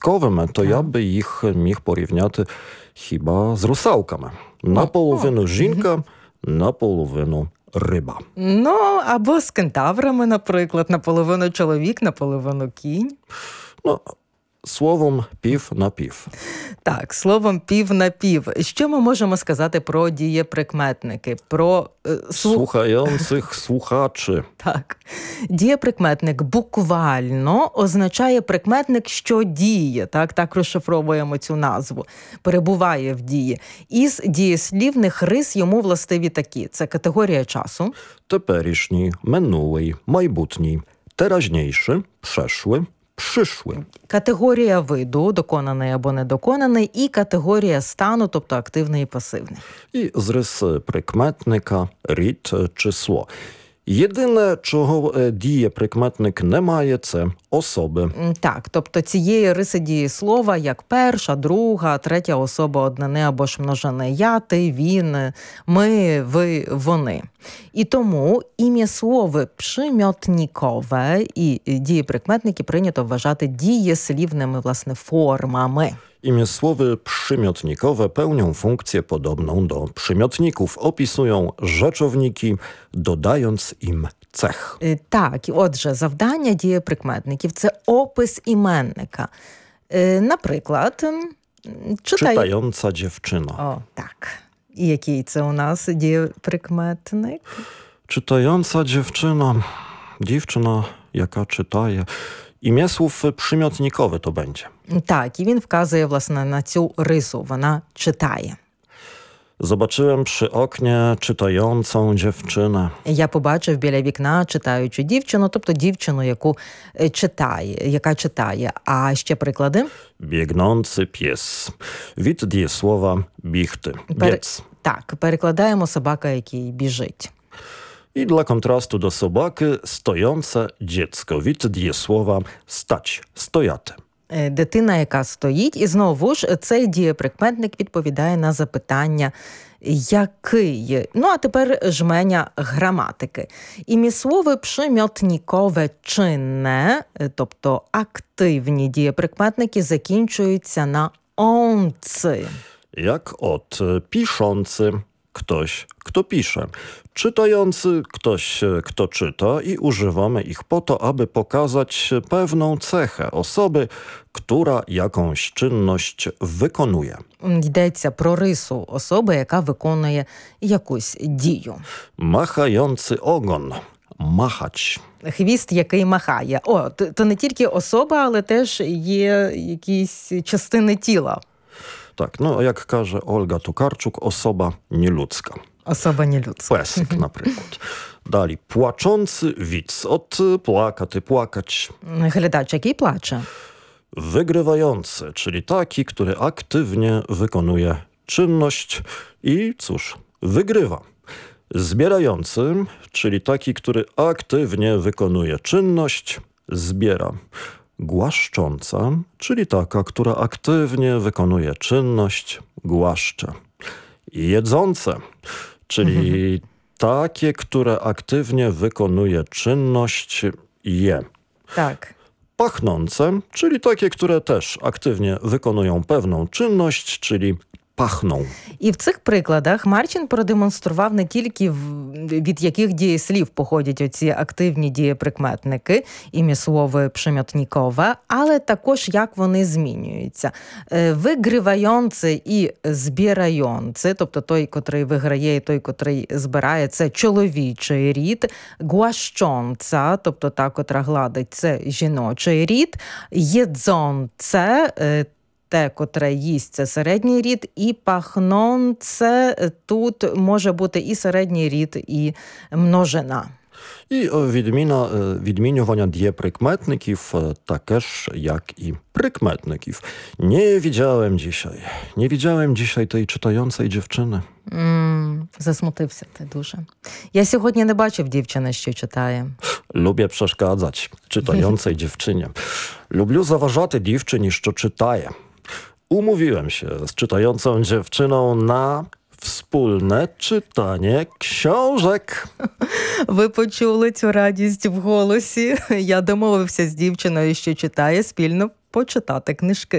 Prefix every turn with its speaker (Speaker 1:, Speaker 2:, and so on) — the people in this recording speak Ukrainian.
Speaker 1: казковими, то я би їх міг порівняти хіба з русалками. Наполовину жінка, наполовину риба.
Speaker 2: Ну, або з кентаврами, наприклад, наполовину чоловік, наполовину кінь.
Speaker 1: Ну, словом, пів на пів.
Speaker 2: Так, словом, пів на пів. Що ми можемо сказати про дієприкметники? Про
Speaker 1: Слухаючих слухачі.
Speaker 2: Так. Дієприкметник буквально означає прикметник, що діє. Так розшифровуємо цю назву. Перебуває в дії. Із дієслівних рис йому властиві такі. Це категорія часу.
Speaker 1: Теперішній, минулий, майбутній, теражнійший, przeszły, przyszły.
Speaker 2: Категорія виду, доконаний або недоконаний, і категорія стану, тобто активний і пасивний.
Speaker 1: І з риси прикметника рід, число. Єдине, чого дієприкметник не має, це особи.
Speaker 2: Так, тобто цієї риси дієслова, як перша, друга, третя особа однини або ж множини. Я, ти, він, ми, ви, вони. І тому ім'яслови przymiotnikowe і дієприкметники прийнято вважати дієслівними, власне, формами.
Speaker 1: Imiesłowy przymiotnikowe pełnią funkcję podobną do przymiotników. Opisują rzeczowniki, dodając im cech.
Speaker 2: Так, отже, завдання дієприкметників – це опис іменника. Наприклад,
Speaker 1: Czytająca dziewczyna.
Speaker 2: О, так. І який це у нас дієприкметник?
Speaker 1: Czytająca dziewczyna. Дівчина, яка читає. Imiesłów przymiotnikowy to będzie.
Speaker 2: Так, і він вказує, власне, на цю рису. Вона читає.
Speaker 1: Zobaczyłem przy oknie czytającą dziewczynę.
Speaker 2: Я побачив біля вікна читаючу дівчину, тобто дівчину, яка читає. А ще приклади?
Speaker 1: Biegnący pies. Від дієслова бігти. Biec.
Speaker 2: Так, перекладаємо собака, який біжить.
Speaker 1: I dla kontrastu do собаки stojące dziecko. Від дієслова stać. Стояти.
Speaker 2: Дитина, яка стоїть. І знову ж цей дієприкметник відповідає на запитання який. Ну, а тепер жменя граматики. Ім'яслови przymiotnikowe czynne, тобто активні дієприкметники, закінчуються на «онци».
Speaker 1: Jak od piszący, ktoś, kto pisze. Czytający, ktoś, kto czyta i używamy ich po to, aby pokazać pewną cechę osoby, która jakąś czynność wykonuje.
Speaker 2: Йдеться про рису особи, яка виконує якусь дію.
Speaker 1: Machający ogon. Machać.
Speaker 2: Хвіст, який махає. То не тільки особа, але теж є якісь частини тіла.
Speaker 1: Tak, no jak każe Olga Tokarczuk, osoba nieludzka.
Speaker 2: Особа нелюдська.
Speaker 1: Pesek na przykład. Dali płaczący widz. Od płakaty, płakać.
Speaker 2: Глядач, який плаче.
Speaker 1: Wygrywający, czyli taki, który aktywnie wykonuje czynność i cóż, wygrywa. Zbierający, czyli taki, który aktywnie wykonuje czynność, zbiera. Głaszcząca, czyli taka, która aktywnie wykonuje czynność, głaszcze. Jedzące, czyli takie, które aktywnie wykonuje czynność, je.
Speaker 2: Так.
Speaker 1: Pachnące, czyli takie, które też aktywnie wykonują pewną czynność, czyli pachną.
Speaker 2: І в цих прикладах Марчин продемонстрував не тільки від яких дієслів походять оці активні дієприкметники, ім'яслови przymiotnikowe, але також як вони змінюються. Вигравający і збираючи, тобто той, котрий виграє і той, котрий збирає, це чоловічий рід. Głaszcząca, тобто та, котра гладить, це жіночий рід. Jedzące, те, котре їсть, це середній рід, і пахнące тут може бути і середній рід, і множина.
Speaker 1: І відмінювання дієприкметників також, як і прикметників. Nie widziałem dzisiaj tej czytającej dziewczyny.
Speaker 2: Засмутився ти дуже. Я сьогодні не бачив дівчини, що читає.
Speaker 1: Lubię przeszkadzać czytającej dziewczynie. Люблю заважати дівчині, що читає. Umówiłem się z czytającą dziewczyną na wspólne czytanie książek.
Speaker 2: Ви почули цю радість в голосі. Я домовився з дівчиною, що читає, спільно почитати книжки.